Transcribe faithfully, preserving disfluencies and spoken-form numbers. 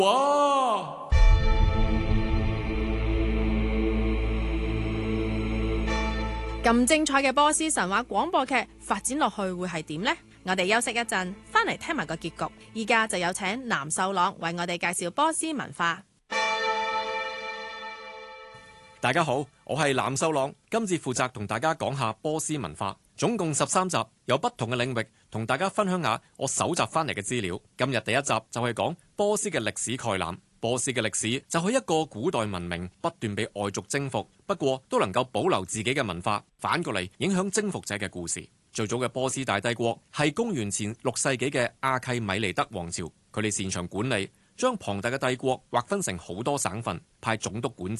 哇！ 咁精彩嘅波斯神話廣播劇發展落去會係點呢？我哋休息一陣，翻嚟聽埋個結局。依家就有請藍秀朗為我哋介紹波斯文化。 大家好，我係藍秀朗，今次負責同大家講下波斯文化，總共十三集，有不同嘅領域，同大家分享下我搜集翻嚟嘅資料。今日第一集就係講波斯嘅歷史概覽。波斯嘅歷史就係一個古代文明不斷被外族征服，不過都能夠保留自己嘅文化，反過嚟影響征服者嘅故事。最早嘅波斯大帝國係公元前六世紀嘅阿契米尼德王朝，佢哋擅長管理，將龐大嘅帝國劃分成好多省份，派總督管治。